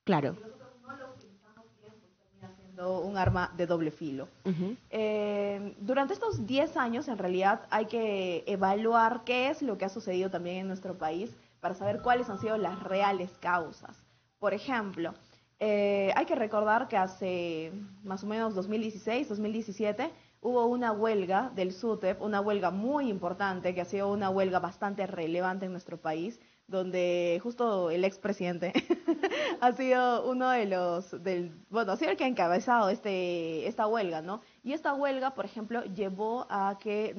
Claro. Siendo un arma de doble filo. Uh-huh. Durante estos 10 años, en realidad, hay que evaluar qué es lo que ha sucedido también en nuestro país para saber cuáles han sido las reales causas. Por ejemplo, hay que recordar que hace más o menos 2016, 2017, hubo una huelga del SUTEP, una huelga muy importante, que ha sido una huelga bastante relevante en nuestro país, donde justo el expresidente ha sido uno de bueno, ha sido el que ha encabezado esta huelga, ¿no? Y esta huelga, por ejemplo, llevó a que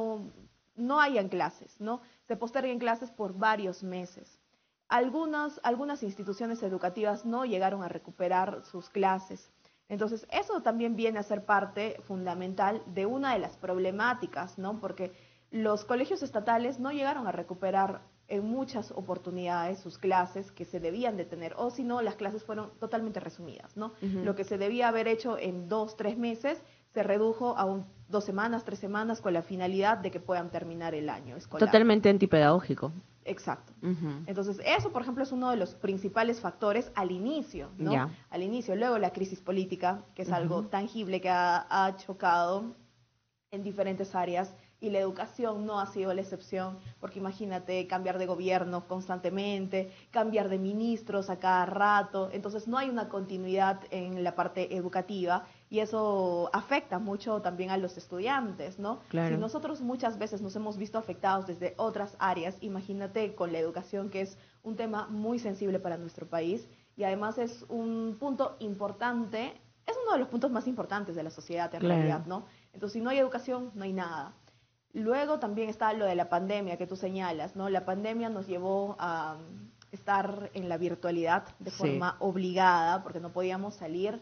no hayan clases, ¿no? Se posterguen clases por varios meses. Algunas instituciones educativas no llegaron a recuperar sus clases. Entonces, eso también viene a ser parte fundamental de una de las problemáticas, ¿no? Porque los colegios estatales no llegaron a recuperar en muchas oportunidades sus clases que se debían de tener, o si no, las clases fueron totalmente resumidas, ¿no? Uh-huh. Lo que se debía haber hecho en 2, 3 meses se redujo a 2 semanas, 3 semanas, con la finalidad de que puedan terminar el año escolar. Totalmente antipedagógico. Exacto. Uh-huh. Entonces, eso, por ejemplo, es uno de los principales factores al inicio, ¿no? Yeah. Al inicio. Luego la crisis política, que es Uh-huh. algo tangible que ha chocado en diferentes áreas, y la educación no ha sido la excepción, porque imagínate cambiar de gobierno constantemente, cambiar de ministros a cada rato, entonces no hay una continuidad en la parte educativa, y eso afecta mucho también a los estudiantes, ¿no? Claro. Si nosotros muchas veces nos hemos visto afectados desde otras áreas, imagínate con la educación, que es un tema muy sensible para nuestro país, y además es un punto importante, es uno de los puntos más importantes de la sociedad en realidad, ¿no? Entonces, si no hay educación, no hay nada. Luego también está lo de la pandemia que tú señalas, ¿no? La pandemia nos llevó a estar en la virtualidad de forma obligada, porque no podíamos salir,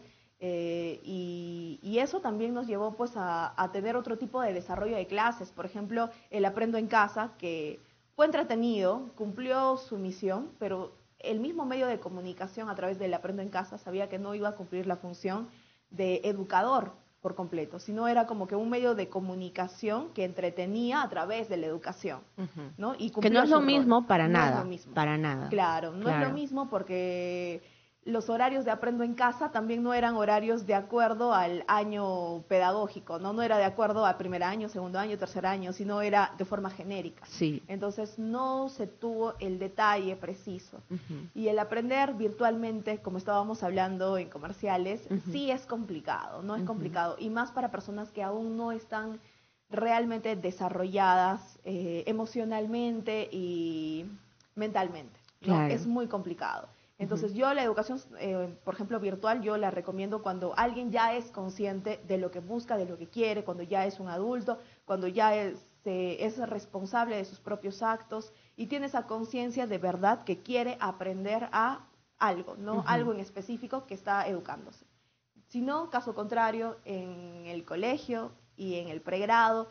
y eso también nos llevó pues a tener otro tipo de desarrollo de clases. Por ejemplo, el Aprendo en Casa, que fue entretenido, cumplió su misión, pero el mismo medio de comunicación a través del Aprendo en Casa sabía que no iba a cumplir la función de educador por completo, sino era como que un medio de comunicación que entretenía a través de la educación, uh-huh. ¿no? Y que no es lo mismo rol. para No nada, es lo mismo. para nada. Claro, no es lo mismo, porque los horarios de Aprendo en Casa también no eran horarios de acuerdo al año pedagógico, ¿no? No era de acuerdo al primer año, segundo año, tercer año, sino era de forma genérica. Sí. Entonces no se tuvo el detalle preciso. Uh-huh. Y el aprender virtualmente, como estábamos hablando en comerciales, uh-huh. sí es complicado, ¿no? Es uh-huh. complicado. Y más para personas que aún no están realmente desarrolladas emocionalmente y mentalmente, ¿no? Claro. Es muy complicado. Entonces, yo la educación, por ejemplo, virtual, yo la recomiendo cuando alguien ya es consciente de lo que busca, de lo que quiere, cuando ya es un adulto, cuando ya es responsable de sus propios actos y tiene esa conciencia de verdad que quiere aprender a algo, ¿no? Algo en específico que está educándose. Si no, caso contrario, en el colegio y en el pregrado,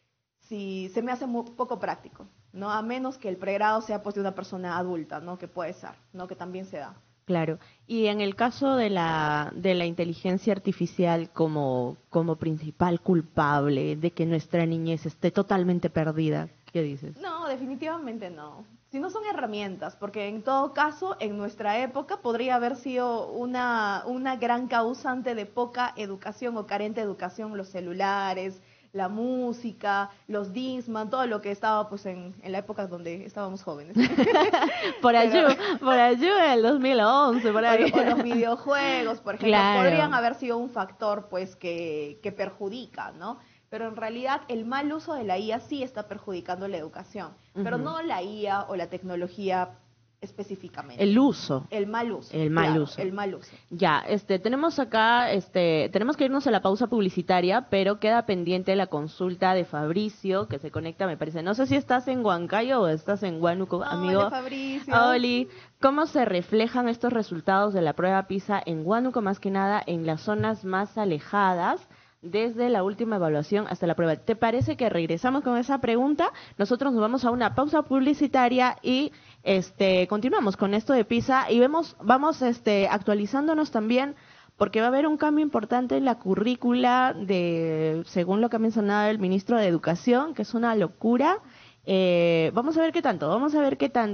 si se me hace muy poco práctico, ¿no? A menos que el pregrado sea pues de una persona adulta, ¿no? Que puede ser, ¿no? Que también se da. Claro. Y en el caso de la inteligencia artificial como principal culpable de que nuestra niñez esté totalmente perdida, ¿qué dices? No, definitivamente no. Si no son herramientas, porque en todo caso, en nuestra época podría haber sido una gran causante de poca educación o carente de educación, los celulares, la música, los Discman, todo lo que estaba pues en la época donde estábamos jóvenes. por allá el 2011, por ahí. O los videojuegos, por ejemplo, podrían haber sido un factor pues que perjudica, ¿no? Pero en realidad el mal uso de la IA sí está perjudicando la educación, pero no la IA o la tecnología específicamente. El uso. El mal uso. El mal uso. El mal uso. Ya, tenemos acá, tenemos que irnos a la pausa publicitaria, pero queda pendiente la consulta de Fabricio, que se conecta, me parece. No sé si estás en Huancayo o estás en Huánuco, amigo. Hola, Fabricio. Oli, ¿cómo se reflejan estos resultados de la prueba PISA en Huánuco, más que nada en las zonas más alejadas, desde la última evaluación hasta la prueba? ¿Te parece que regresamos con esa pregunta? Nosotros nos vamos a una pausa publicitaria y continuamos con esto de PISA y vamos actualizándonos también, porque va a haber un cambio importante en la currícula según lo que ha mencionado el ministro de Educación, que es una locura. Vamos a ver qué tanto,